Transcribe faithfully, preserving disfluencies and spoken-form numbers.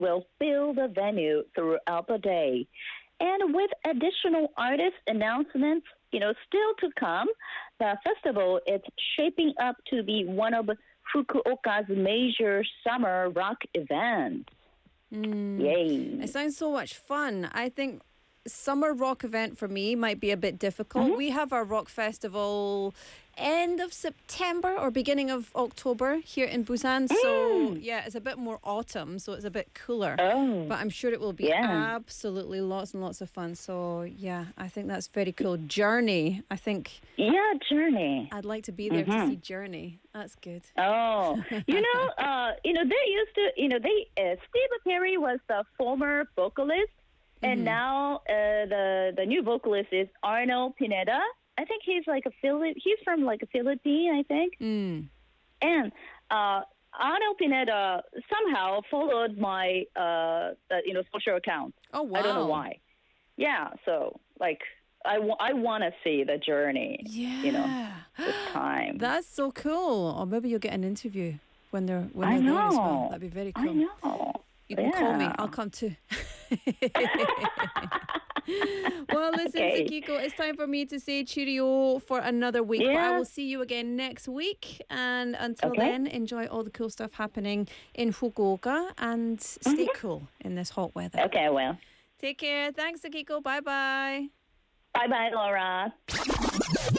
will fill the venue throughout the day. And with additional artist announcements, you know, still to come, the festival is shaping up to be one of Fukuoka's major summer rock events. Mm. Yay. It sounds so much fun. I think summer rock event for me might be a bit difficult. Mm-hmm. We have our rock festival end of September or beginning of October here in Busan. Mm. So, yeah, it's a bit more autumn, so it's a bit cooler. Oh. But I'm sure it will be yeah. absolutely lots and lots of fun. So, yeah, I think that's very cool. Journey, I think. Yeah, Journey. I'd like to be there mm-hmm. to see Journey. That's good. Oh, you know, uh, you know, they used to, you know, they uh, Steve Perry was the former vocalist. And mm-hmm. now uh, the the new vocalist is Arnold Pineda. I think he's like a Philip. He's from like a Philippine, I think. Mm. And uh, Arnold Pineda somehow followed my uh, uh, you know social account. Oh wow! I don't know why. Yeah, so like I, w- I want to see the Journey. Yeah. You know, this time. That's so cool. Or maybe you'll get an interview when they're when they're I know. there as well. That'd be very cool. I know. You can yeah. call me. I'll come too. Well, listen, Okay. Sakiko, it's time for me to say cheerio for another week. Yeah. But I will see you again next week. And until okay. then, enjoy all the cool stuff happening in Fukuoka and stay mm-hmm. cool in this hot weather. Okay, well. Take care. Thanks, Sakiko. Bye-bye. Bye-bye, Laura.